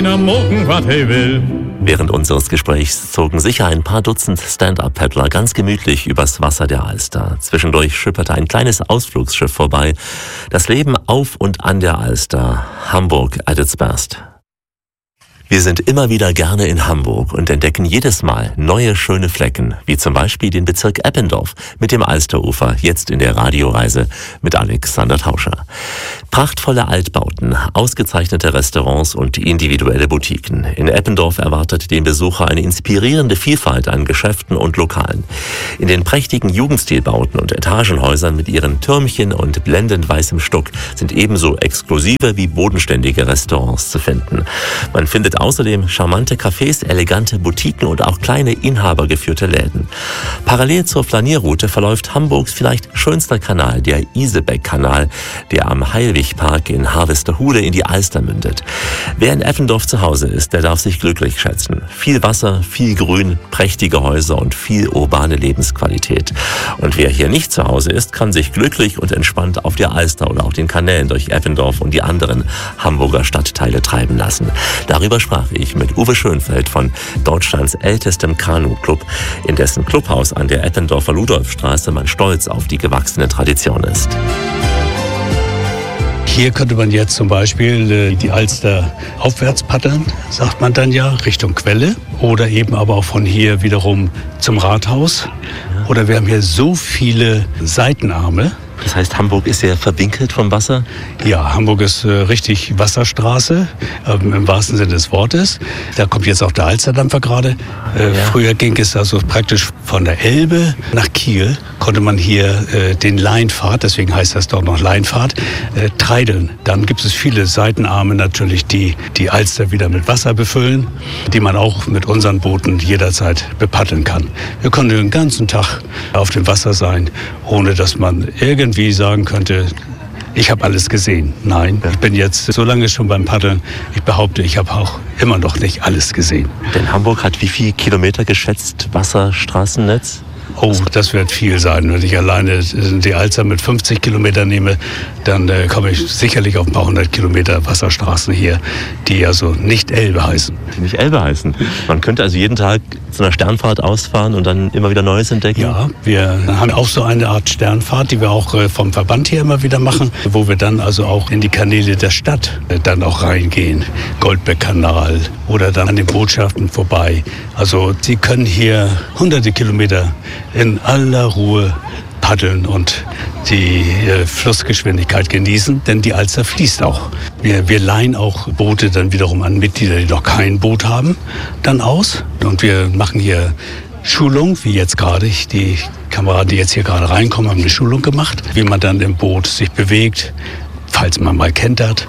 keiner mogen, was er will. Während unseres Gesprächs zogen sicher ein paar Dutzend Stand-Up-Paddler ganz gemütlich übers Wasser der Alster. Zwischendurch schipperte ein kleines Ausflugsschiff vorbei. Das Leben auf und an der Alster. Hamburg at its best. Wir sind immer wieder gerne in Hamburg und entdecken jedes Mal neue schöne Flecken, wie zum Beispiel den Bezirk Eppendorf mit dem Alsterufer, jetzt in der Radioreise mit Alexander Tauscher. Prachtvolle Altbauten, ausgezeichnete Restaurants und individuelle Boutiquen. In Eppendorf erwartet den Besucher eine inspirierende Vielfalt an Geschäften und Lokalen. In den prächtigen Jugendstilbauten und Etagenhäusern mit ihren Türmchen und blendend weißem Stuck sind ebenso exklusive wie bodenständige Restaurants zu finden. Man findet außerdem charmante Cafés, elegante Boutiquen und auch kleine inhabergeführte Läden. Parallel zur Flanierroute verläuft Hamburgs vielleicht schönster Kanal, der Isebeck-Kanal, der am Heilwig-Park in Harvesterhude in die Alster mündet. Wer in Eppendorf zu Hause ist, der darf sich glücklich schätzen. Viel Wasser, viel Grün, prächtige Häuser und viel urbane Lebensqualität. Und wer hier nicht zu Hause ist, kann sich glücklich und entspannt auf der Alster oder auch den Kanälen durch Eppendorf und die anderen Hamburger Stadtteile treiben lassen. Darüber sprach ich mit Uwe Schönfeld von Deutschlands ältestem Kanu-Club, in dessen Clubhaus an der Eppendorfer Ludolfstraße man stolz auf die gewachsene Tradition ist. Hier könnte man jetzt zum Beispiel die Alster aufwärts paddeln, sagt man dann ja, Richtung Quelle. Oder eben aber auch von hier wiederum zum Rathaus. Oder wir haben hier so viele Seitenarme. Das heißt, Hamburg ist sehr verwinkelt vom Wasser? Ja, Hamburg ist richtig Wasserstraße, im wahrsten Sinne des Wortes. Da kommt jetzt auch der Alsterdampfer gerade. Früher ging es also praktisch von der Elbe nach Kiel, konnte man hier den Leinpfad, deswegen heißt das dort noch Leinpfad, treideln. Dann gibt es viele Seitenarme natürlich, die die Alster wieder mit Wasser befüllen, die man auch mit unseren Booten jederzeit bepaddeln kann. Wir können den ganzen Tag auf dem Wasser sein, ohne dass man irgendwie sagen könnte, ich habe alles gesehen. Nein, ich bin jetzt so lange schon beim Paddeln. Ich behaupte, ich habe auch immer noch nicht alles gesehen. Denn Hamburg hat wie viel Kilometer geschätzt Wasserstraßennetz? Oh, das wird viel sein. Wenn ich alleine die Alster mit 50 Kilometern nehme, dann komme ich sicherlich auf ein paar hundert Kilometer Wasserstraßen hier, die also nicht Elbe heißen. Die nicht Elbe heißen. Man könnte also jeden Tag zu einer Sternfahrt ausfahren und dann immer wieder Neues entdecken? Ja, wir haben auch so eine Art Sternfahrt, die wir auch vom Verband hier immer wieder machen, wo wir dann also auch in die Kanäle der Stadt dann auch reingehen. Goldbeck-Kanal oder dann an den Botschaften vorbei. Also Sie können hier hunderte Kilometer in aller Ruhe paddeln und die Flussgeschwindigkeit genießen, denn die Alster fließt auch. Wir leihen auch Boote dann wiederum an Mitglieder, die noch kein Boot haben, dann aus. Und wir machen hier Schulung, wie jetzt gerade. Die Kameraden, die jetzt hier gerade reinkommen, haben eine Schulung gemacht, wie man dann im Boot sich bewegt, falls man mal kentert.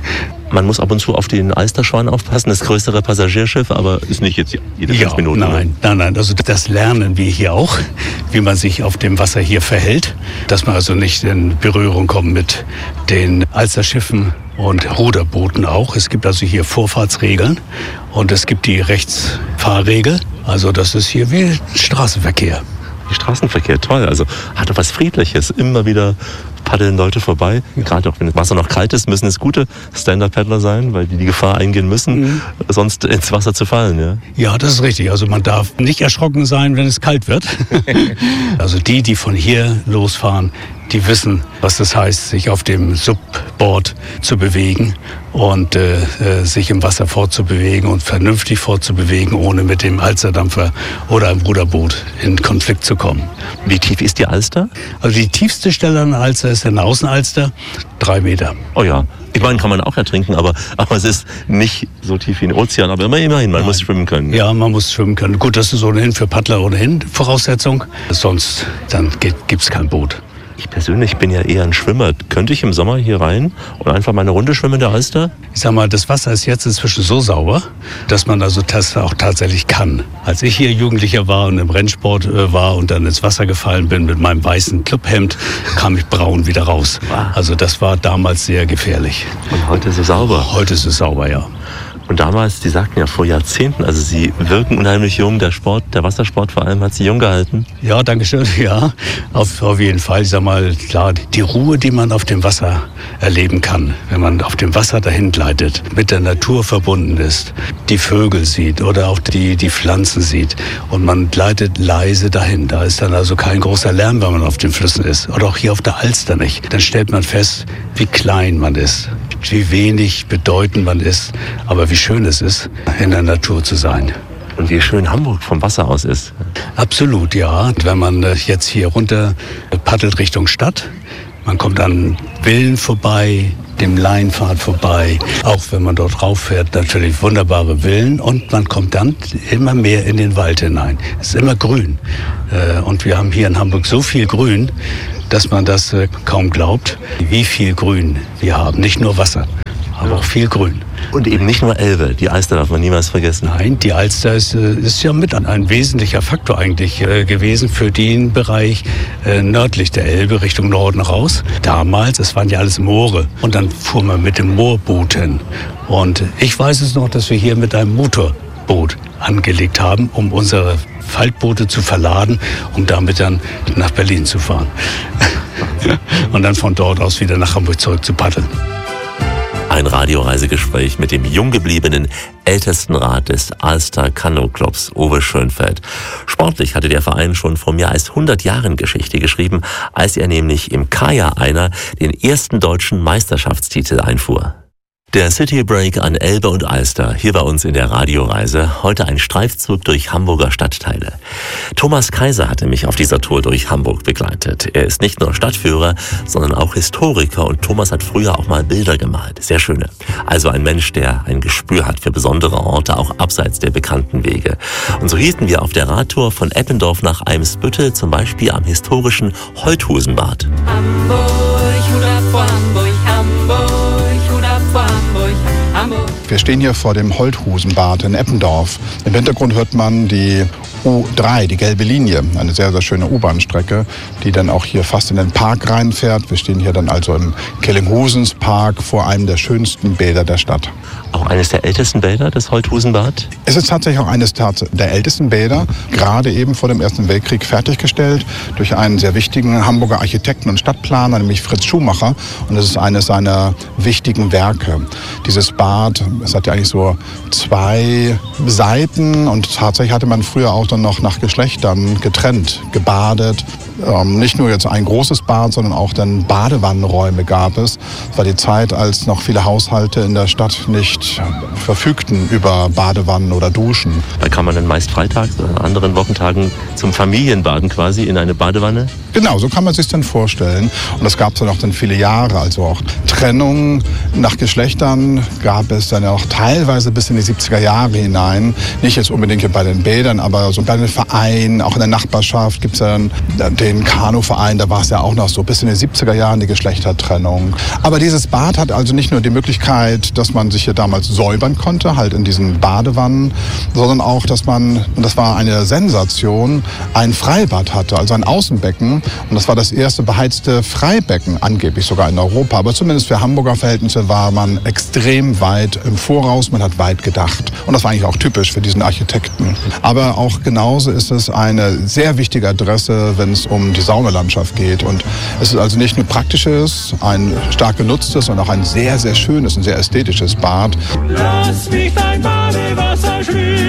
Man muss ab und zu auf den Alsterschwan aufpassen, das größere Passagierschiff, aber ist nicht jetzt jede 5 Minuten. Nein. Also das lernen wir hier auch, wie man sich auf dem Wasser hier verhält, dass man also nicht in Berührung kommt mit den Alsterschiffen und Ruderbooten auch. Es gibt also hier Vorfahrtsregeln und es gibt die Rechtsfahrregel. Also das ist hier wie Straßenverkehr. Straßenverkehr, toll. Also hat doch was Friedliches. Immer wieder paddeln Leute vorbei. Gerade auch wenn das Wasser noch kalt ist, müssen es gute Stand-Up-Paddler sein, weil die die Gefahr eingehen müssen, sonst ins Wasser zu fallen. Ja? Ja, das ist richtig. Also man darf nicht erschrocken sein, wenn es kalt wird. Also die von hier losfahren, die wissen, was das heißt, sich auf dem Subboard zu bewegen und sich im Wasser fortzubewegen und vernünftig fortzubewegen, ohne mit dem Alsterdampfer oder einem Ruderboot in Konflikt zu kommen. Wie tief ist die Alster? Also die tiefste Stelle an der Alster ist eine Außenalster, 3 Meter. Oh ja, ich meine, kann man auch ertrinken, aber es ist nicht so tief wie ein Ozean. Aber immerhin, man muss schwimmen können. Ja, man muss schwimmen können. Gut, das ist ohnehin für Paddler Voraussetzung. Sonst dann gibt's kein Boot. Ich persönlich bin ja eher ein Schwimmer. Könnte ich im Sommer hier rein und einfach mal eine Runde schwimmen in der Alster? Ich sag mal, das Wasser ist jetzt inzwischen so sauber, dass man also das auch tatsächlich kann. Als ich hier Jugendlicher war und im Rennsport war und dann ins Wasser gefallen bin mit meinem weißen Clubhemd, kam ich braun wieder raus. Also das war damals sehr gefährlich. Und heute ist es sauber? Heute ist es sauber, ja. Und damals, Sie sagten ja vor Jahrzehnten, also Sie wirken unheimlich jung, der Wassersport vor allem hat Sie jung gehalten. Ja, danke schön. Ja, auf jeden Fall. Ich sag mal, klar, die Ruhe, die man auf dem Wasser erleben kann, wenn man auf dem Wasser dahin gleitet, mit der Natur verbunden ist, die Vögel sieht oder auch die Pflanzen sieht und man gleitet leise dahin. Da ist dann also kein großer Lärm, wenn man auf den Flüssen ist. Oder auch hier auf der Alster nicht. Dann stellt man fest, wie klein man ist, wie wenig bedeutend man ist, aber wie schön es ist, in der Natur zu sein. Und wie schön Hamburg vom Wasser aus ist. Absolut, ja. Wenn man jetzt hier runter paddelt Richtung Stadt, man kommt an Villen vorbei, dem Leinpfad vorbei. Auch wenn man dort rauffährt, natürlich wunderbare Villen. Und man kommt dann immer mehr in den Wald hinein. Es ist immer grün. Und wir haben hier in Hamburg so viel Grün, dass man das kaum glaubt, wie viel Grün wir haben. Nicht nur Wasser, aber auch viel Grün. Und eben nicht nur Elbe, die Alster darf man niemals vergessen. Nein, die Alster ist ja mit ein wesentlicher Faktor eigentlich gewesen für den Bereich nördlich der Elbe Richtung Norden raus. Damals, es waren ja alles Moore und dann fuhr man mit dem Moorboot hin. Und ich weiß es noch, dass wir hier mit einem Motorboot angelegt haben, um unsere Faltboote zu verladen, um damit dann nach Berlin zu fahren. Und dann von dort aus wieder nach Hamburg zurück zu paddeln. Ein Radioreisegespräch mit dem jung gebliebenen Ältestenrat des Alster Kanu-Clubs, Uwe Schönfeld. Sportlich hatte der Verein schon vor mehr als 100 Jahren Geschichte geschrieben, als er nämlich im Kajak-Einer den ersten deutschen Meisterschaftstitel einfuhr. Der City Break an Elbe und Alster, hier bei uns in der Radioreise. Heute ein Streifzug durch Hamburger Stadtteile. Thomas Kaiser hatte mich auf dieser Tour durch Hamburg begleitet. Er ist nicht nur Stadtführer, sondern auch Historiker und Thomas hat früher auch mal Bilder gemalt. Sehr schöne. Also ein Mensch, der ein Gespür hat für besondere Orte, auch abseits der bekannten Wege. Und so hielten wir auf der Radtour von Eppendorf nach Eimsbüttel, zum Beispiel am historischen Holthusenbad. Hamburg, Hurra vor Hamburg, Hamburg, Hurra vor Hamburg, Hamburg. Wir stehen hier vor dem Holthusenbad in Eppendorf. Im Hintergrund hört man die U3, die gelbe Linie, eine sehr, sehr schöne U-Bahn-Strecke, die dann auch hier fast in den Park reinfährt. Wir stehen hier dann also im Kellinghusenspark vor einem der schönsten Bäder der Stadt. Auch eines der ältesten Bäder, das Holthusenbad? Es ist tatsächlich auch eines der ältesten Bäder, gerade eben vor dem Ersten Weltkrieg fertiggestellt durch einen sehr wichtigen Hamburger Architekten und Stadtplaner, nämlich Fritz Schumacher. Und das ist eines seiner wichtigen Werke. Dieses Bad, es hat ja eigentlich so 2 Seiten und tatsächlich hatte man früher auch dann noch nach Geschlechtern getrennt, gebadet. Nicht nur jetzt ein großes Bad, sondern auch dann Badewannenräume gab es. Es war die Zeit, als noch viele Haushalte in der Stadt nicht verfügten über Badewannen oder Duschen. Da kann man dann meist freitags oder an anderen Wochentagen zum Familienbaden quasi in eine Badewanne? Genau, so kann man sich dann vorstellen. Und das gab es dann auch dann viele Jahre. Also auch Trennung nach Geschlechtern gab es dann auch teilweise bis in die 70er Jahre hinein. Nicht jetzt unbedingt hier bei den Bädern, aber so bei den Vereinen, auch in der Nachbarschaft gibt es dann den Kanuverein. Da war es ja auch noch so bis in den 70er Jahren die Geschlechtertrennung. Aber dieses Bad hat also nicht nur die Möglichkeit, dass man sich hier damals säubern konnte, halt in diesen Badewannen, sondern auch, dass man, und das war eine Sensation, ein Freibad hatte, also ein Außenbecken. Und das war das erste beheizte Freibecken, angeblich sogar in Europa. Aber zumindest für Hamburger Verhältnisse war man extrem weit im Voraus. Man hat weit gedacht. Und das war eigentlich auch typisch für diesen Architekten. Aber auch genauso ist es eine sehr wichtige Adresse, wenn es um die Saunalandschaft geht. Und es ist also nicht nur praktisches, ein stark genutztes, sondern auch ein sehr, sehr schönes und sehr ästhetisches Bad. Lass mich dein Badewasser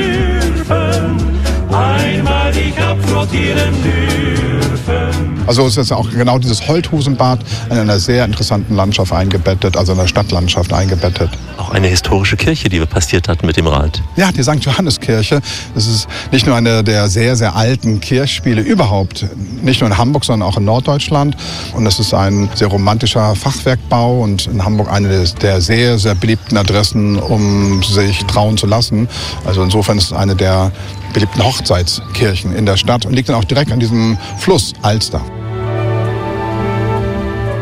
schlürfen, einmal dich abflottieren dürfen. Also es ist auch genau dieses Holthusenbad in einer sehr interessanten Landschaft eingebettet, also in der Stadtlandschaft eingebettet. Auch eine historische Kirche, die wir passiert hatten mit dem Rad. Ja, die St. Johanneskirche. Das ist nicht nur eine der sehr, sehr alten Kirchspiele überhaupt, nicht nur in Hamburg, sondern auch in Norddeutschland. Und es ist ein sehr romantischer Fachwerkbau und in Hamburg eine der sehr, sehr beliebten Adressen, um sich trauen zu lassen. Also insofern ist es eine der beliebten Hochzeitskirchen in der Stadt und liegt dann auch direkt an diesem Fluss Alster.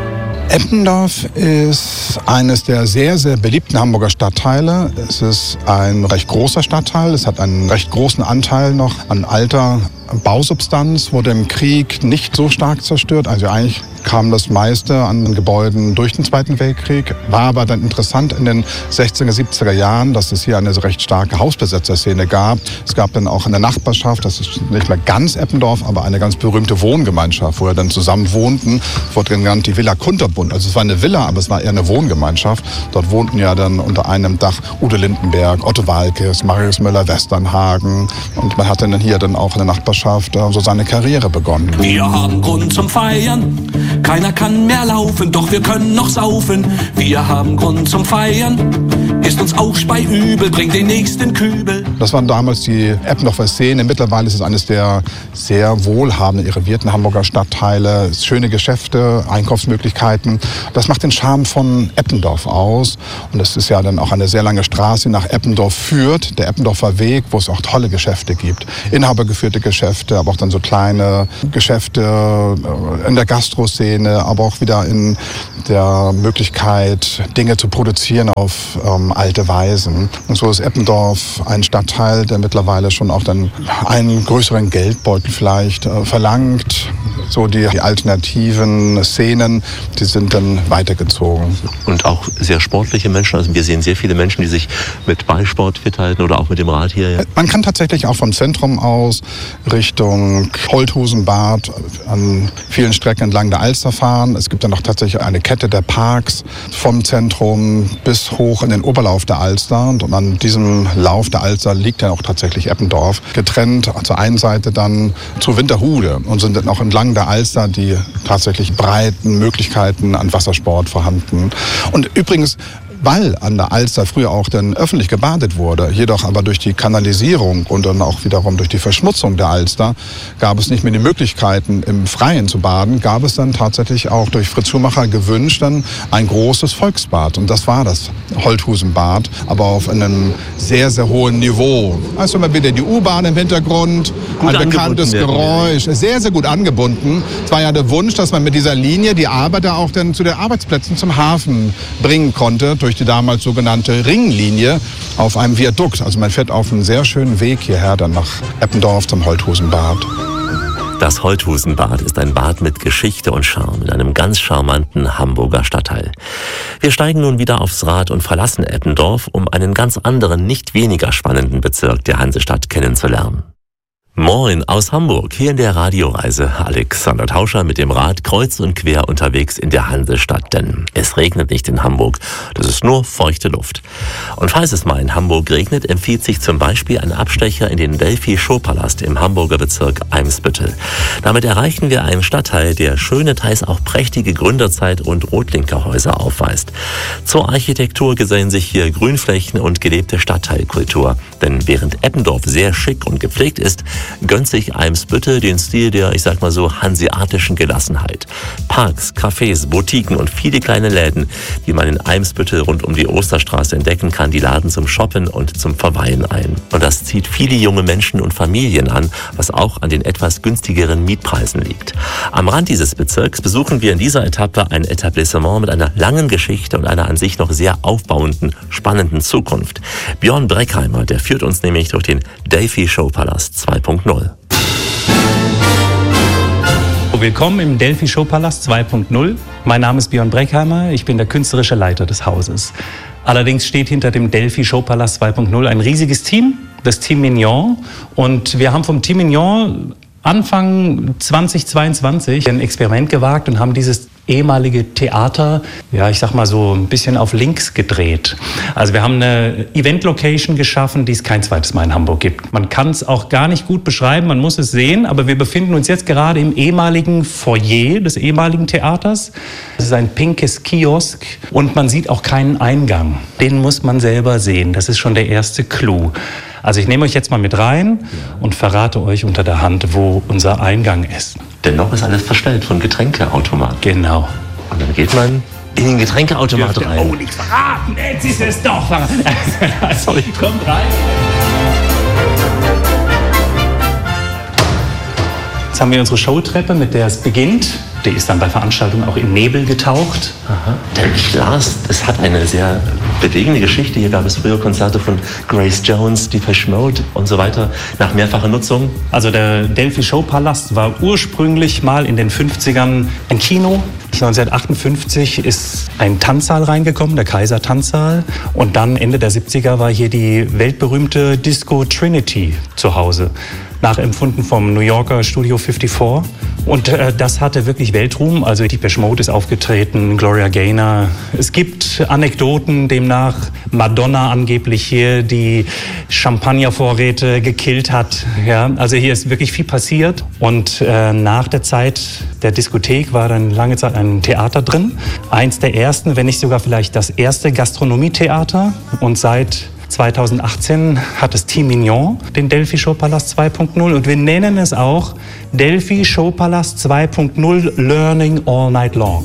Eppendorf ist eines der sehr, sehr beliebten Hamburger Stadtteile. Es ist ein recht großer Stadtteil. Es hat einen recht großen Anteil noch an alter Bausubstanz, wurde im Krieg nicht so stark zerstört. Also eigentlich kam das meiste an Gebäuden durch den Zweiten Weltkrieg. War aber dann interessant in den 60er, 70er Jahren, dass es hier eine recht starke Hausbesetzerszene gab. Es gab dann auch in der Nachbarschaft, das ist nicht mehr ganz Eppendorf, aber eine ganz berühmte Wohngemeinschaft, wo wir dann zusammen wohnten. Es wurde genannt die Villa Kunterbund. Also es war eine Villa, aber es war eher eine Wohngemeinschaft. Dort wohnten ja dann unter einem Dach Udo Lindenberg, Otto Waalkes, Marius Müller-Westernhagen. Und man hat dann hier dann auch in der Nachbarschaft so seine Karriere begonnen. Wir haben Grund zum Feiern, keiner kann mehr laufen, doch wir können noch saufen. Wir haben Grund zum Feiern, ist uns auch speiübel, bringt den nächsten Kübel. Das waren damals die Eppendorfer Szene. Mittlerweile ist es eines der sehr wohlhabenden, irrigierten Hamburger Stadtteile. Schöne Geschäfte, Einkaufsmöglichkeiten. Das macht den Charme von Eppendorf aus. Und es ist ja dann auch eine sehr lange Straße, die nach Eppendorf führt. Der Eppendorfer Weg, wo es auch tolle Geschäfte gibt. Inhabergeführte Geschäfte, aber auch dann so kleine Geschäfte in der Gastroszene, aber auch wieder in der Möglichkeit, Dinge zu produzieren auf alte Weisen. Und so ist Eppendorf ein Stadtteil, der mittlerweile schon auch dann einen größeren Geldbeutel vielleicht verlangt. So die alternativen Szenen, die sind dann weitergezogen. Und auch sehr sportliche Menschen. Also wir sehen sehr viele Menschen, die sich mit Ballsport fit halten oder auch mit dem Rad hier. Man kann tatsächlich auch vom Zentrum aus Richtung Holthusenbad an vielen Strecken entlang der Alster fahren. Es gibt dann noch tatsächlich eine Kette der Parks vom Zentrum bis hoch in den Oberlauf der Alster. Und an diesem Lauf der Alster liegt dann auch tatsächlich Eppendorf. Getrennt zur einen Seite dann zu Winterhude und sind dann auch entlang der Alster die tatsächlich breiten Möglichkeiten an Wassersport vorhanden. Und übrigens, weil an der Alster früher auch dann öffentlich gebadet wurde, jedoch aber durch die Kanalisierung und dann auch wiederum durch die Verschmutzung der Alster gab es nicht mehr die Möglichkeiten, im Freien zu baden, gab es dann tatsächlich auch durch Fritz Schumacher gewünscht dann ein großes Volksbad. Und das war das Holthusenbad, aber auf einem sehr, sehr hohen Niveau. Also immer wieder die U-Bahn im Hintergrund, ein bekanntes Geräusch, sehr, sehr gut angebunden. Es war ja der Wunsch, dass man mit dieser Linie die Arbeiter auch dann zu den Arbeitsplätzen zum Hafen bringen konnte, durch die damals sogenannte Ringlinie auf einem Viadukt. Also man fährt auf einen sehr schönen Weg hierher dann nach Eppendorf zum Holthusenbad. Das Holthusenbad ist ein Bad mit Geschichte und Charme in einem ganz charmanten Hamburger Stadtteil. Wir steigen nun wieder aufs Rad und verlassen Eppendorf, um einen ganz anderen, nicht weniger spannenden Bezirk der Hansestadt kennenzulernen. Moin aus Hamburg, hier in der Radioreise. Alexander Tauscher mit dem Rad kreuz und quer unterwegs in der Hansestadt, denn es regnet nicht in Hamburg, das ist nur feuchte Luft. Und falls es mal in Hamburg regnet, empfiehlt sich zum Beispiel ein Abstecher in den Delphi-Showpalast im Hamburger Bezirk Eimsbüttel. Damit erreichen wir einen Stadtteil, der schöne, teils auch prächtige Gründerzeit- und Rotlinkerhäuser aufweist. Zur Architektur gesellen sich hier Grünflächen und gelebte Stadtteilkultur. Denn während Eppendorf sehr schick und gepflegt ist, gönnt sich Eimsbüttel den Stil der, ich sag mal so, hanseatischen Gelassenheit. Parks, Cafés, Boutiquen und viele kleine Läden, die man in Eimsbüttel rund um die Osterstraße entdecken kann, die laden zum Shoppen und zum Verweilen ein. Und das zieht viele junge Menschen und Familien an, was auch an den etwas günstigeren Mietpreisen liegt. Am Rand dieses Bezirks besuchen wir in dieser Etappe ein Etablissement mit einer langen Geschichte und einer an sich noch sehr aufbauenden, spannenden Zukunft. Björn Breckheimer, der führt uns nämlich durch den Delphi-Showpalast 2.0. Willkommen im Delphi-Showpalast 2.0. Mein Name ist Björn Breckheimer, ich bin der künstlerische Leiter des Hauses. Allerdings steht hinter dem Delphi-Showpalast 2.0 ein riesiges Team, das Team Mignon. Und wir haben vom Team Mignon Anfang 2022 ein Experiment gewagt und haben dieses ehemalige Theater, ja, ich sag mal so ein bisschen auf links gedreht. Also wir haben eine Event-Location geschaffen, die es kein zweites Mal in Hamburg gibt. Man kann es auch gar nicht gut beschreiben, man muss es sehen, aber wir befinden uns jetzt gerade im ehemaligen Foyer des ehemaligen Theaters. Es ist ein pinkes Kiosk und man sieht auch keinen Eingang. Den muss man selber sehen, das ist schon der erste Clou. Also ich nehme euch jetzt mal mit rein und verrate euch unter der Hand, wo unser Eingang ist. Denn noch ist alles verstellt von Getränkeautomaten. Genau. Und dann geht man in den Getränkeautomat rein. Oh, nichts verraten, jetzt ist es doch verraten. Sorry, kommt rein. Jetzt haben wir unsere Showtreppe, mit der es beginnt. Die ist dann bei Veranstaltungen auch in Nebel getaucht. Aha. Denn ich las, es hat eine sehr bewegende Geschichte. Hier gab es früher Konzerte von Grace Jones, Depeche Mode und so weiter, nach mehrfacher Nutzung. Also der Delphi Showpalast war ursprünglich mal in den 50ern ein Kino. 1958 ist ein Tanzsaal reingekommen, der Kaiser Tanzsaal. Und dann Ende der 70er war hier die weltberühmte Disco Trinity zu Hause, nachempfunden vom New Yorker Studio 54. Und das hatte wirklich Weltruhm. Also Depeche Mode ist aufgetreten, Gloria Gaynor. Es gibt Anekdoten, demnach Madonna angeblich hier die Champagnervorräte gekillt hat. Ja, also hier ist wirklich viel passiert. Und nach der Zeit der Diskothek war dann lange Zeit ein Theater drin. Eins der ersten, wenn nicht sogar vielleicht das erste Gastronomietheater. Und seit 2018 hat das Team Mignon den Delphi Showpalast 2.0 und wir nennen es auch Delphi Showpalast 2.0 Learning All Night Long.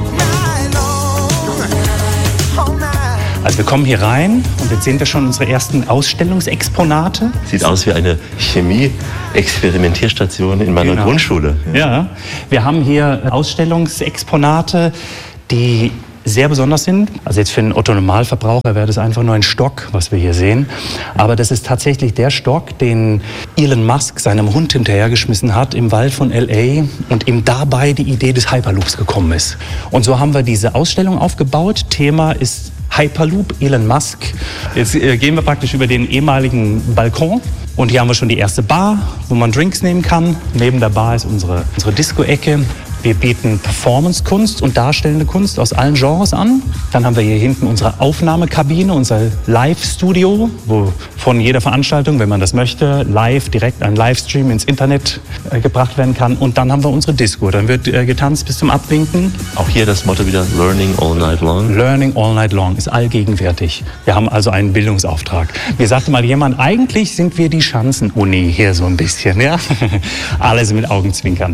Also wir kommen hier rein und jetzt sehen wir schon unsere ersten Ausstellungsexponate. Sieht aus wie eine Chemie-Experimentierstation in meiner Grundschule. Ja, wir haben hier Ausstellungsexponate, die sehr besonders sind. Also jetzt für einen Otto-Normalverbraucher wäre das einfach nur ein Stock, was wir hier sehen. Aber das ist tatsächlich der Stock, den Elon Musk seinem Hund hinterhergeschmissen hat im Wald von L.A. und ihm dabei die Idee des Hyperloops gekommen ist. Und so haben wir diese Ausstellung aufgebaut. Thema ist Hyperloop, Elon Musk. Jetzt gehen wir praktisch über den ehemaligen Balkon. Und hier haben wir schon die erste Bar, wo man Drinks nehmen kann. Neben der Bar ist unsere Disco-Ecke. Wir bieten Performance-Kunst und darstellende Kunst aus allen Genres an. Dann haben wir hier hinten unsere Aufnahmekabine, unser Live-Studio, wo von jeder Veranstaltung, wenn man das möchte, live direkt ein Livestream ins Internet gebracht werden kann. Und dann haben wir unsere Disco. Dann wird getanzt bis zum Abwinken. Auch hier das Motto wieder Learning All Night Long. Learning All Night Long ist allgegenwärtig. Wir haben also einen Bildungsauftrag. Mir sagte mal jemand, eigentlich sind wir die Schanzen-Uni hier so ein bisschen. Ja? Alles mit Augenzwinkern.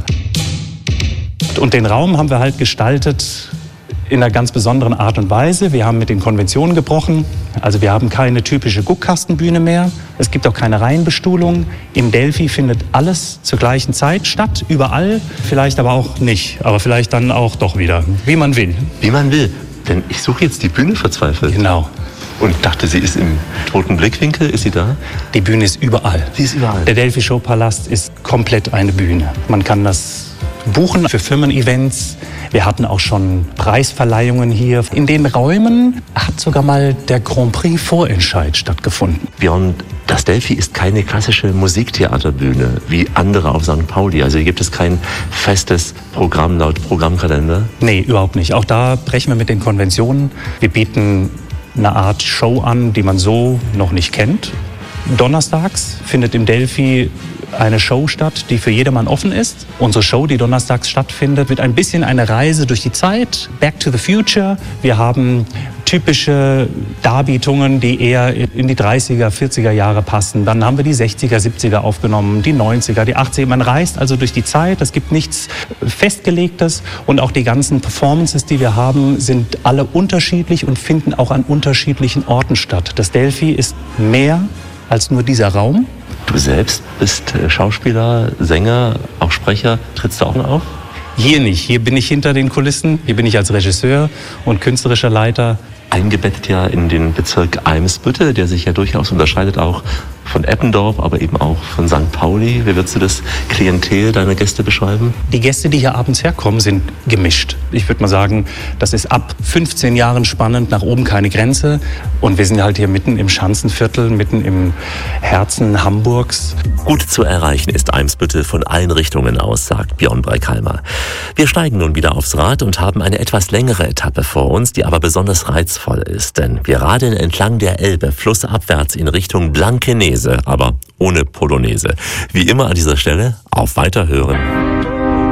Und den Raum haben wir halt gestaltet in einer ganz besonderen Art und Weise. Wir haben mit den Konventionen gebrochen. Also wir haben keine typische Guckkastenbühne mehr. Es gibt auch keine Reihenbestuhlung. Im Delphi findet alles zur gleichen Zeit statt, überall. Vielleicht aber auch nicht, aber vielleicht dann auch doch wieder, wie man will. Wie man will. Denn ich suche jetzt die Bühne verzweifelt. Genau. Und dachte, sie ist im toten Blickwinkel. Ist sie da? Die Bühne ist überall. Sie ist überall. Der Delphi Showpalast ist komplett eine Bühne. Man kann das buchen für Firmen-Events. Wir hatten auch schon Preisverleihungen hier. In den Räumen hat sogar mal der Grand Prix-Vorentscheid stattgefunden. Björn, das Delphi ist keine klassische Musiktheaterbühne wie andere auf St. Pauli. Also hier gibt es kein festes Programm laut Programmkalender. Nee, überhaupt nicht. Auch da brechen wir mit den Konventionen. Wir bieten eine Art Show an, die man so noch nicht kennt. Donnerstags findet im Delphi eine Show statt, die für jedermann offen ist. Unsere Show, die donnerstags stattfindet, wird ein bisschen eine Reise durch die Zeit, Back to the Future. Wir haben typische Darbietungen, die eher in die 30er, 40er Jahre passen. Dann haben wir die 60er, 70er aufgenommen, die 90er, die 80er. Man reist also durch die Zeit, es gibt nichts Festgelegtes und auch die ganzen Performances, die wir haben, sind alle unterschiedlich und finden auch an unterschiedlichen Orten statt. Das Delphi ist mehr als nur dieser Raum. Du selbst bist Schauspieler, Sänger, auch Sprecher. Trittst du auch noch auf? Hier nicht. Hier bin ich hinter den Kulissen. Hier bin ich als Regisseur und künstlerischer Leiter. Eingebettet ja in den Bezirk Eimsbüttel, der sich ja durchaus unterscheidet auch von Eppendorf, aber eben auch von St. Pauli. Wie würdest du das Klientel deiner Gäste beschreiben? Die Gäste, die hier abends herkommen, sind gemischt. Ich würde mal sagen, das ist ab 15 Jahren spannend, nach oben keine Grenze. Und wir sind halt hier mitten im Schanzenviertel, mitten im Herzen Hamburgs. Gut zu erreichen ist Eimsbüttel von allen Richtungen aus, sagt Björn Breikheimer. Wir steigen nun wieder aufs Rad und haben eine etwas längere Etappe vor uns, die aber besonders reizvoll ist. Denn wir radeln entlang der Elbe flussabwärts in Richtung Blankenese, aber ohne Polonaise. Wie immer an dieser Stelle, auf Weiterhören.